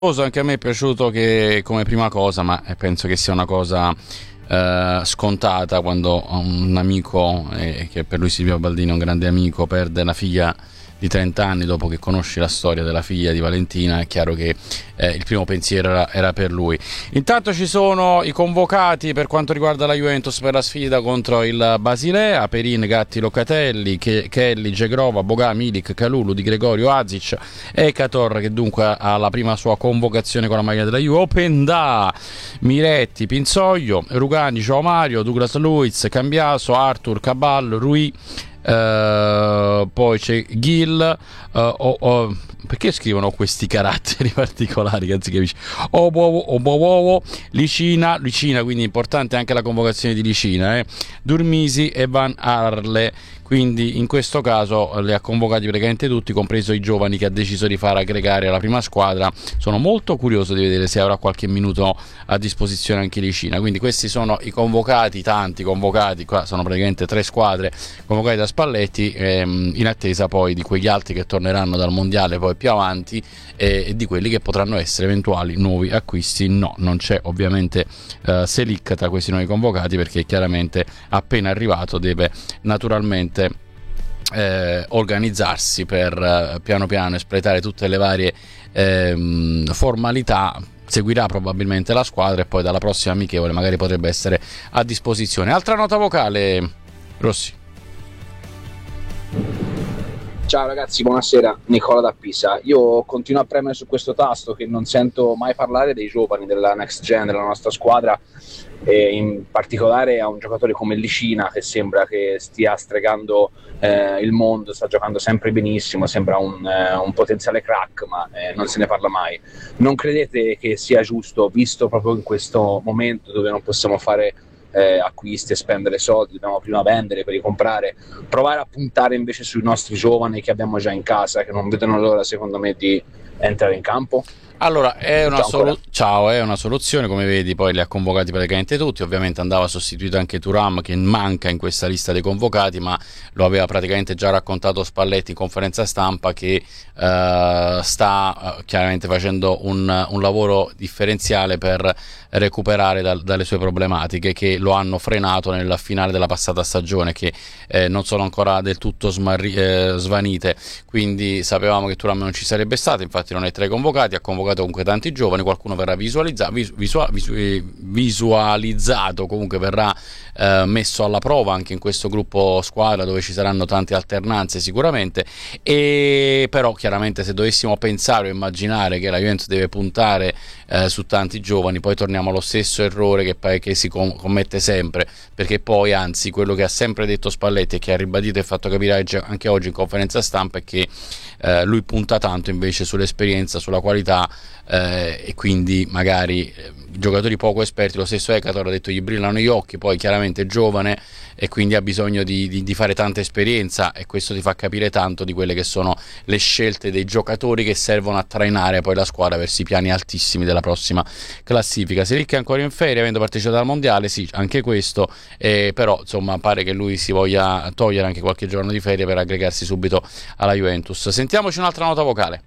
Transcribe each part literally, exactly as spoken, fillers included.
Anche a me è piaciuto che come prima cosa, ma penso che sia una cosa eh, scontata quando un amico, eh, che per lui Silvio Baldini è un grande amico, perde la figlia di trenta anni dopo che conosci la storia della figlia di Valentina. È chiaro che eh, il primo pensiero era, era per lui. Intanto ci sono i convocati per quanto riguarda la Juventus per la sfida contro il Basilea: Perin, Gatti, Locatelli, Ke- Kelly, Gegrova, Bogà, Milik, Calulu, Di Gregorio, Azic, Ekator, che dunque ha la prima sua convocazione con la maglia della Juve, Openda, Miretti, Pinzoglio, Rugani, Joao Mario, Douglas Luiz, Cambiaso, Arthur, Cabal, Rui. Uh, poi c'è Gil, uh, oh, oh, perché scrivono questi caratteri particolari che anziché Obovo, Obovo, Licina, Licina, quindi importante anche la convocazione di Licina, eh? Durmisi e Van Arle. Quindi in questo caso li ha convocati praticamente tutti, compreso i giovani che ha deciso di far aggregare alla prima squadra. Sono molto curioso di vedere se avrà qualche minuto a disposizione anche Licina. Quindi questi sono i convocati, tanti convocati, qua sono praticamente tre squadre convocate da Spalletti, ehm, in attesa poi di quegli altri che torneranno dal mondiale poi più avanti, e, e di quelli che potranno essere eventuali nuovi acquisti. No, non c'è ovviamente eh, Selic tra questi nuovi convocati, perché chiaramente appena arrivato deve naturalmente Eh, organizzarsi per eh, piano piano espletare tutte le varie eh, formalità. Seguirà probabilmente la squadra e poi dalla prossima amichevole magari potrebbe essere a disposizione. Altra nota vocale, Rossi. Ciao ragazzi, buonasera, Nicola da Pisa. Io continuo a premere su questo tasto che non sento mai parlare dei giovani della next gen della nostra squadra, e in particolare a un giocatore come Licina, che sembra che stia stregando eh, il mondo, sta giocando sempre benissimo, sembra un, eh, un potenziale crack, ma eh, non se ne parla mai. Non credete che sia giusto, visto proprio in questo momento dove non possiamo fare Eh, acquisti e spendere soldi, dobbiamo prima vendere per ricomprare, provare a puntare invece sui nostri giovani che abbiamo già in casa, che non vedono l'ora secondo me di entrare in campo? Allora, è una, Ciao, solu- Ciao, è una soluzione, come vedi poi li ha convocati praticamente tutti. Ovviamente andava sostituito anche Thuram, che manca in questa lista dei convocati, ma lo aveva praticamente già raccontato Spalletti in conferenza stampa, che uh, sta uh, chiaramente facendo un, un lavoro differenziale per recuperare dal, dalle sue problematiche che lo hanno frenato nella finale della passata stagione, che eh, non sono ancora del tutto smarri- eh, svanite. Quindi sapevamo che Thuram non ci sarebbe stato, infatti non è tra i convocati. Ha convocato comunque tanti giovani, qualcuno verrà visualizzato, visua, visu, visualizzato comunque verrà eh, messo alla prova anche in questo gruppo squadra, dove ci saranno tante alternanze sicuramente. E però chiaramente se dovessimo pensare o immaginare che la Juventus deve puntare eh, su tanti giovani, poi torniamo allo stesso errore che, che si com- commette sempre, perché poi anzi quello che ha sempre detto Spalletti e che ha ribadito e fatto capire anche oggi in conferenza stampa è che eh, lui punta tanto invece sull'esperienza, sulla qualità, eh, e quindi magari eh, giocatori poco esperti, lo stesso Ekator ha detto gli brillano gli occhi, poi chiaramente è giovane e quindi ha bisogno di, di, di fare tanta esperienza, e questo ti fa capire tanto di quelle che sono le scelte dei giocatori che servono a trainare poi la squadra verso i piani altissimi della prossima classifica. Selic è ancora in ferie avendo partecipato al mondiale, sì, anche questo, eh, però insomma pare che lui si voglia togliere anche qualche giorno di ferie per aggregarsi subito alla Juventus. Sentiamoci un'altra nota vocale.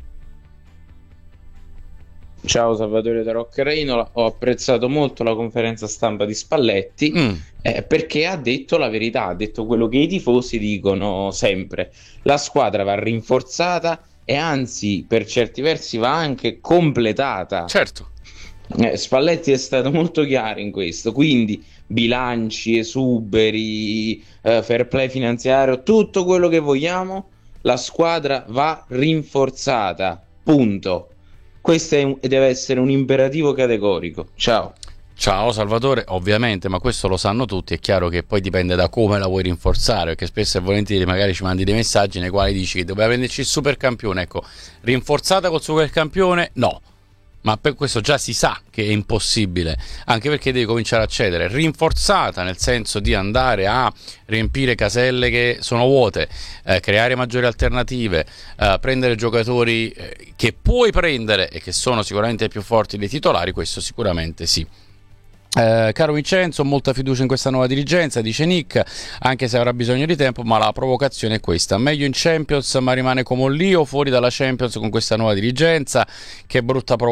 Ciao Salvatore da Rocca, ho apprezzato molto la conferenza stampa di Spalletti, mm. eh, perché ha detto la verità, ha detto quello che i tifosi dicono sempre: la squadra va rinforzata e anzi per certi versi va anche completata. Certo. eh, Spalletti è stato molto chiaro in questo, quindi bilanci, esuberi, eh, fair play finanziario, tutto quello che vogliamo, la squadra va rinforzata, punto. Questo è un, deve essere un imperativo categorico. Ciao. Ciao Salvatore, ovviamente, ma questo lo sanno tutti. È chiaro che poi dipende da come la vuoi rinforzare, perché spesso e volentieri magari ci mandi dei messaggi nei quali dici che doveva venderci il supercampione. Ecco, rinforzata col supercampione? No. Ma per questo già si sa che è impossibile, anche perché devi cominciare a cedere. Rinforzata nel senso di andare a riempire caselle che sono vuote, eh, creare maggiori alternative, eh, prendere giocatori eh, che puoi prendere e che sono sicuramente più forti dei titolari, questo sicuramente sì. Eh, caro Vincenzo, molta fiducia in questa nuova dirigenza, dice Nick, anche se avrà bisogno di tempo, ma la provocazione è questa: meglio in Champions ma rimane come lì o fuori dalla Champions con questa nuova dirigenza? Che brutta provocazione.